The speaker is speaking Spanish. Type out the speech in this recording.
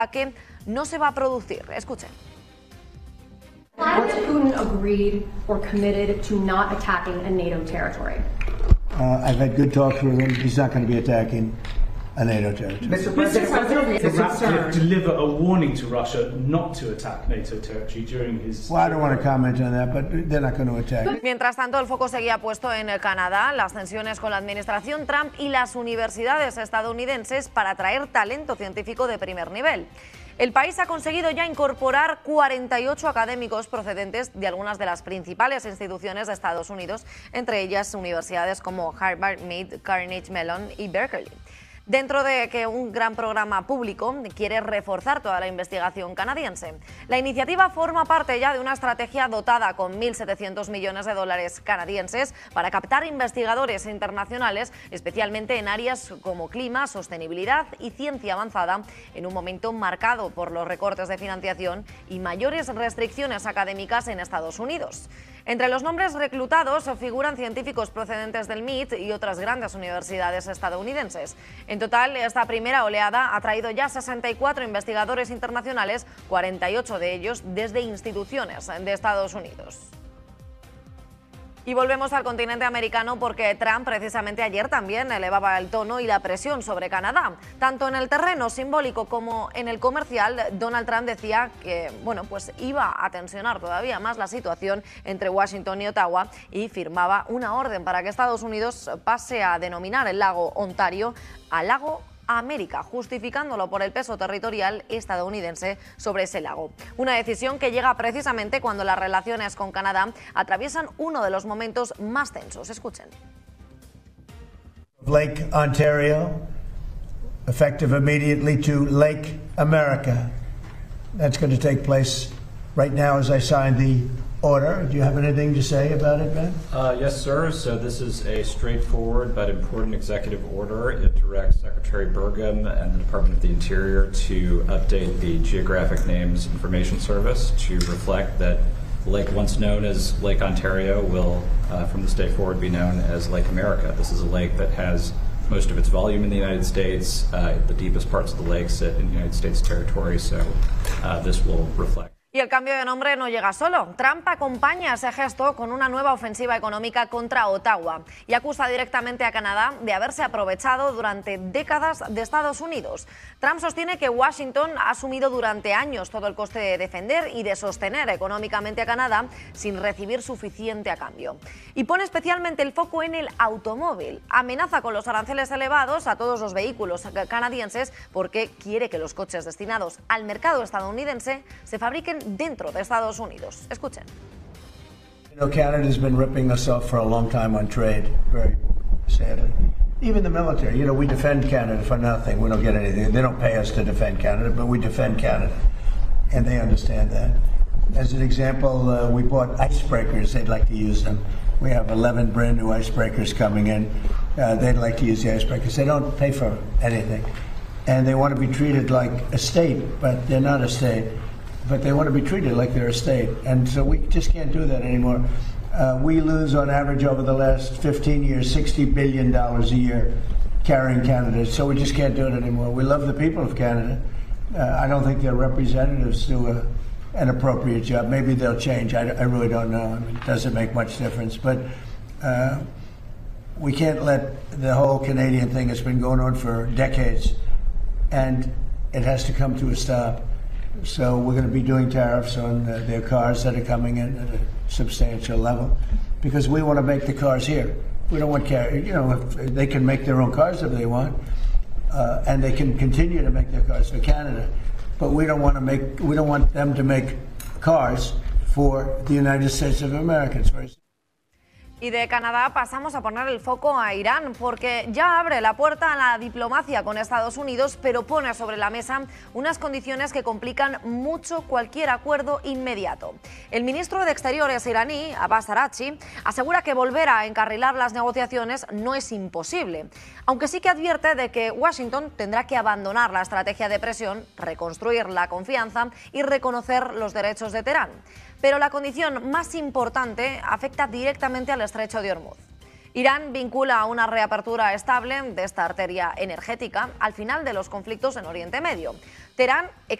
que no se va a producir. Escuchen. Has Putin agreed or committed to not attacking a NATO territory? I've had good talks with him. He's not going to be attacking a NATO territory. Mr. President, deliver a warning to Russia not to attack NATO territory during his... Well, I don't want to comment on that, but they're not going to attack. Mientras tanto, el foco seguía puesto en Canadá, las tensiones con la administración Trump y las universidades estadounidenses para atraer talento científico de primer nivel. El país ha conseguido ya incorporar 48 académicos procedentes de algunas de las principales instituciones de Estados Unidos, entre ellas universidades como Harvard, Mead, Carnegie Mellon y Berkeley. Dentro de que un gran programa público quiere reforzar toda la investigación canadiense. La iniciativa forma parte ya de una estrategia dotada con 1.700 millones de dólares canadienses para captar investigadores internacionales, especialmente en áreas como clima, sostenibilidad y ciencia avanzada, en un momento marcado por los recortes de financiación y mayores restricciones académicas en Estados Unidos. Entre los nombres reclutados figuran científicos procedentes del MIT y otras grandes universidades estadounidenses. En total, esta primera oleada ha traído ya 64 investigadores internacionales, 48 de ellos desde instituciones de Estados Unidos. Y volvemos al continente americano porque Trump precisamente ayer también elevaba el tono y la presión sobre Canadá. Tanto en el terreno simbólico como en el comercial, Donald Trump decía que pues iba a tensionar todavía más la situación entre Washington y Ottawa y firmaba una orden para que Estados Unidos pase a denominar el lago Ontario a lago América, justificándolo por el peso territorial estadounidense sobre ese lago. Una decisión que llega precisamente cuando las relaciones con Canadá atraviesan uno de los momentos más tensos. Escuchen. Lake Ontario, effective immediately to Lake America. That's going to take place right now as I sign the order. Do you have anything to say about it, Ben? Yes, sir. So this is a straightforward but important executive order. It directs Secretary Burgum and the Department of the Interior to update the Geographic Names Information Service to reflect that the lake once known as Lake Ontario will, from this day forward, be known as Lake America. This is a lake that has most of its volume in the United States. The deepest parts of the lake sit in the United States territory, so this will reflect. Y el cambio de nombre no llega solo. Trump acompaña ese gesto con una nueva ofensiva económica contra Ottawa y acusa directamente a Canadá de haberse aprovechado durante décadas de Estados Unidos. Trump sostiene que Washington ha asumido durante años todo el coste de defender y de sostener económicamente a Canadá sin recibir suficiente a cambio. Y pone especialmente el foco en el automóvil. Amenaza con los aranceles elevados a todos los vehículos canadienses porque quiere que los coches destinados al mercado estadounidense se fabriquen dentro de Estados Unidos. Escuchen. Canada's been ripping us off for a long time on trade, very sadly. Even the military, we defend Canada for nothing. We don't get anything. They don't pay us to defend Canada, but we defend Canada. And they understand that. As an example, we bought icebreakers. They'd like to use them. We have 11 brand new icebreakers coming in. They'd like to use the icebreakers. They don't pay for anything. And they want to be treated like a state, but they're not a state. But they want to be treated like they're a state. And so we just can't do that anymore. We lose on average over the last 15 years, $60 billion a year carrying Canada. So we just can't do it anymore. We love the people of Canada. I don't think their representatives do an appropriate job. Maybe they'll change. I really don't know. I mean, it doesn't make much difference. But we can't let the whole Canadian thing that's been going on for decades, and it has to come to a stop. So we're going to be doing tariffs on their cars that are coming in at a substantial level because we want to make the cars here. We don't want if they can make their own cars if they want, and they can continue to make their cars for Canada. But we don't want them to make cars for the United States of America. Y de Canadá pasamos a poner el foco a Irán, porque ya abre la puerta a la diplomacia con Estados Unidos, pero pone sobre la mesa unas condiciones que complican mucho cualquier acuerdo inmediato. El ministro de Exteriores iraní, Abbas Araghchi, asegura que volver a encarrilar las negociaciones no es imposible, aunque sí que advierte de que Washington tendrá que abandonar la estrategia de presión, reconstruir la confianza y reconocer los derechos de Teherán. Pero la condición más importante afecta directamente al estrecho de Hormuz. Irán vincula una reapertura estable de esta arteria energética al final de los conflictos en Oriente Medio. Teherán